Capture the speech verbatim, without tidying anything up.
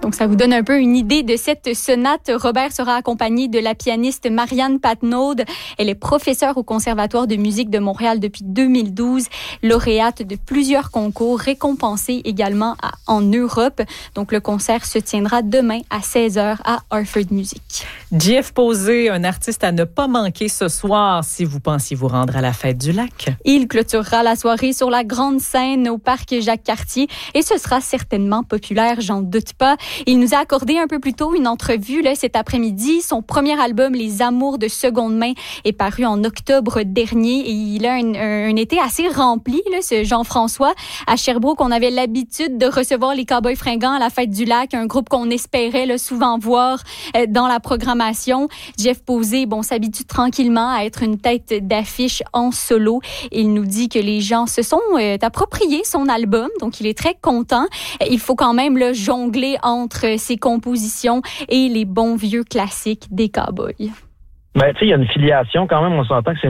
Donc, ça vous donne un peu une idée de cette sonate. Robert sera accompagné de la pianiste Marianne Patnaud. Elle est professeure au Conservatoire de musique de Montréal depuis deux mille douze, lauréate de plusieurs concours, récompensée également à, en Europe. Donc, le concert se tiendra demain à seize heures à Harford Music. Jeff Posé, un artiste à ne pas manquer ce soir si vous pensiez vous rendre à la Fête du Lac. Il clôturera la soirée sur la grande scène au parc Jacques-Cartier et ce sera certainement populaire, j'en doute pas. Il nous a accordé un peu plus tôt une entrevue là, cet après-midi. Son premier album, Les Amours de seconde main, est paru en octobre dernier et il a un, un, un été assez rempli, là, ce Jean-François. À Sherbrooke, on avait l'habitude de recevoir les Cowboys Fringants à la Fête du Lac, un groupe qu'on espérait là, souvent voir euh, dans la programmation. Jeff Posé, bon, s'habitue tranquillement à être une tête d'affiche en solo. Il nous dit que les gens se sont euh, appropriés son album, donc il est très content. Il faut quand même là, jongler entre entre ses compositions et les bons vieux classiques des Cowboys. Ben, tu sais, il y a une filiation quand même, on s'entend que c'est